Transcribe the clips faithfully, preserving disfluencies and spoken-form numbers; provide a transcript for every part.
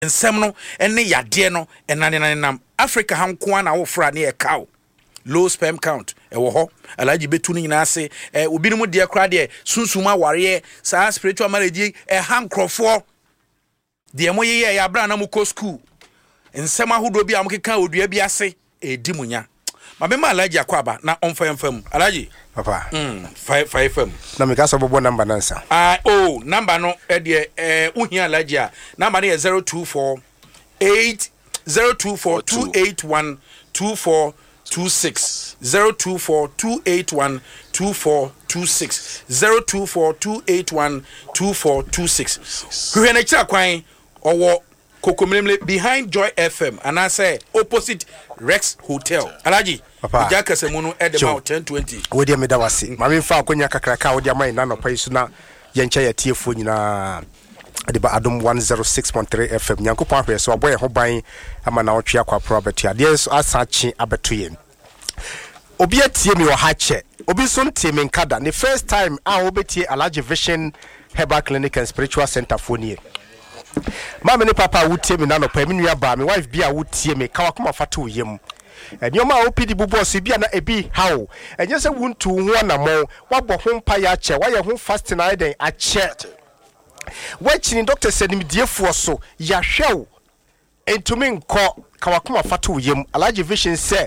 nsɛm no ene yade no enane nanam Africa hankoa na wo fra ne e cow low sperm count e wo ho alaji betu ni nyina ase e obi no mu de kra de sunsuma ware sa spiritual marriage e hankrofo de mo ye ya bra na mu ko school nsɛm ahodo bi amkeka odua bi ase e di munya mabe ma alaji akwaba na onfa yemfam alaji papa mm five five fm na me ka so bobo number nansa ah oh number no e de eh uhia alaji a number no zero two four eight zero two four two eight one two four two six zero two four two eight one two four two six zero two four two eight one two four two six hwe na kira kwan owo kokomlemle behind Joy F M and I say opposite Rex Hotel alaji jaka semunu edema ten twenty we dia meda wase ma me fa akonya kakraka we dia mai na no pai so na yencha ya tiefo nyina adiba adom one oh six point three F M nyankopon ahwe so aboye ho ban ama na otwe akwa property ade asachi abetoye obi atie mi wo ha che obi so ntie mi nkada the first time a obetie Alaji Vision Herbal Clinic and Spiritual Center fonie mama ne papa wutie mi na no pa mi nua ba mi wife bia wutie mi ka wakoma fata oyem enioma a opidi buboss bia na ebi how enye se wuntu ho anamo wabɔ ho mpa ya che waye ho fast na eden a che wachini doctor said mi diefo so ya hwew entumi nkɔ ka wakoma fata oyem Alaji Vision say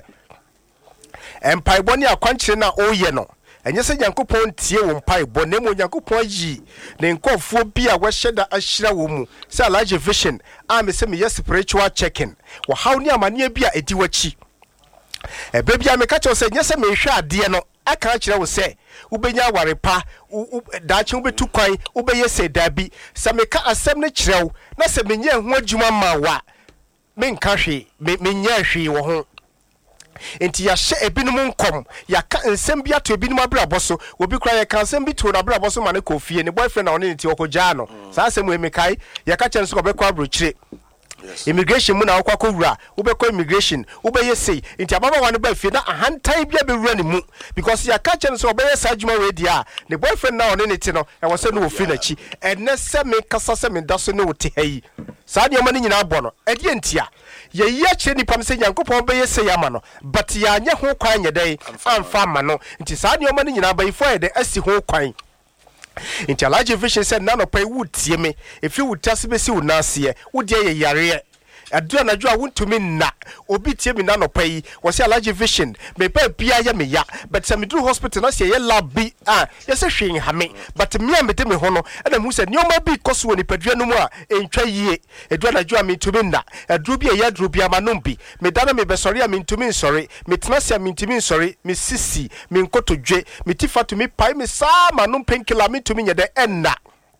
empaibo ni akwankyere na oye no enye se Nyankopon tie wo mpaibo na mo Nyankopon yi ne nkɔfo bi a wɔhyɛ ahyira wo mu se Alaji Vision a me se me yes spiritual checking wo haw ni amane bi a edi wachi e bebi a me ka kyerɛ se enye se me hwɛ ade no aka kyerɛ wo se ubenya warepa daakye ubetu kwan ubeye se dabi se me ka asɛm ne kyerɛ wo na se me nye ho adwuma ma wa me nka hwe me nya hwe wo ho enti ya hye ebinum nkom ya ka nsem bia to ebinum abrabɔ so obi kra ya ka nsem bi to na abrabɔ so ma ne kofie ne boyfriend na one ne ti okogya no saa asem we mekai ya ka kyɛn so obekɔ abrochire immigration mu na akwa kowura ubekɔ immigration ubeye sei enti ababa wane ba fie na ahantan bia bewura ne mu because ya ka kyɛn so obeye sa adwuma we dia ne boyfriend na one ne ti no e wo se no ofi na chi enne se me kasa se me da so ne wote hayi saa de omani nyina abɔ no e die ntia ye ye kire nipa se Nyankopon be ye se ya ma no but ya anye ho kwan nye dai amfa ma no nti saa de omani nyina ba ifo ye de asi ho kwan nti Alaji Vision said na no pa wutie me efi wutase be si wunase wo de ye yare adua na dua wontumi na obi tie mi na no pa yi wo se Alaji Vision me pa bia ya me ya but se me dru hospital na se ye lab bi ah ye se hwen ha me but me a me de me ho no na mu se nioma bi koso woni padua no mu a entwa yie adua na dua me ntumi na adru bi ya adru bi amanom bi me dana me be sori a me ntumi nsori me tena se a me ntumi nsori me sisi me nkotodwe me tifatu me pai me sa manom penkila me ntumi nye de enna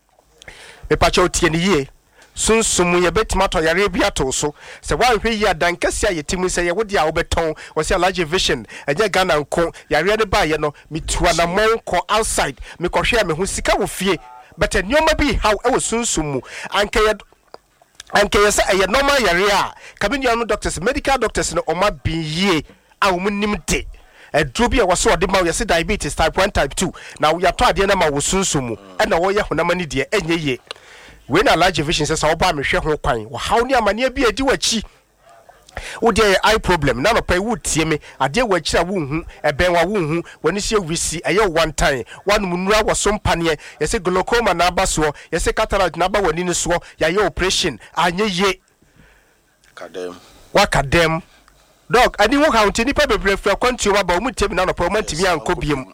me pa cha otie ni yie sunsumu ye betima to yare bia to so se wan hwe yi adankase ayetimu se ye wodi a obeton wo se Alaji Vision enye Ghana nko yare ne ba ye no mitua na monko outside me kohwe me hu sika wo fie but enioma bi how e wo sunsumu anke ye anke ye se ye normal yare a kabinua no doctors medical doctors no oma bin yie a wo nim de edro bi e wo so de ma wo se diabetes type one type two na wo yato ade na ma wo sunsumu e na wo ye honamani de enye ye we na Alaji Vision says oba me hwe ho kwan wo haw ni amane bi adi wachi wo de eye problem na no pa wo tie me ade wachi a wo hu eben wa wo hu wani se wisi eye one time one munura wo so mpane ye se glaucoma na abaso ye se cataract na ba wani ne so ya ye operation anye ye kadem wa kadem dog ani wo haw nti nipa bebre fra kwantu wa ba wo mutie me na no pa wo mantimi anko biem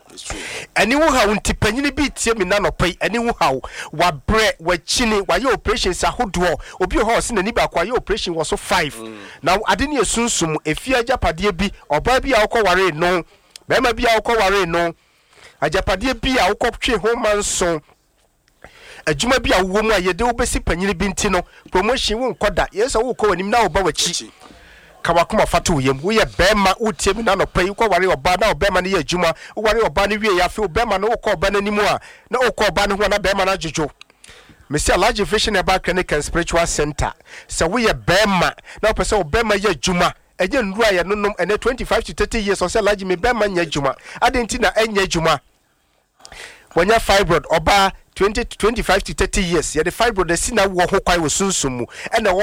ani wo ha wonti panyini bi tie mi na no pai ani wo ha wa bre wa chini wa ye operations ahodo obi ho se nani ba kwa ye operation wo so five mm. na ade ne esunsum efia ajapade bi oba bi a wokɔ ware no bema bi a wokɔ ware no ajapade bi a wokɔ twe ho manso adwuma bi a wo mu a ye de wo besi panyini bi nti no promotion wo nkoda yeso wo kɔ wanim na wo ba wachi kawakuma fatu yem wo ye bema utie mi na no pai ko ware oba na obema ne ye adwuma wo ware oba ne wie ya fe obema na wo ko oba nanimu a na wo ko oba ne ho na bema na jojo Mister Alaji Vision Herbal Clinic and Spiritual Center so wo ye bema na wo pese obema ye adwuma eje ndura ye nonom ene twenty-five to thirty years so say Alaji me bema nya adwuma adenti na enya adwuma wonya fibroid oba twenty to twenty-five to thirty years ye the fibroid the sina wo ho kwai wo sunsumu ene